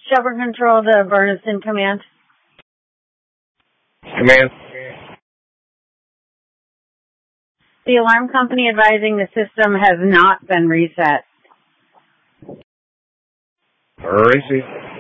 Shepherd Control to Berniston Command. Command. The alarm company advising the system has not been reset. Receive.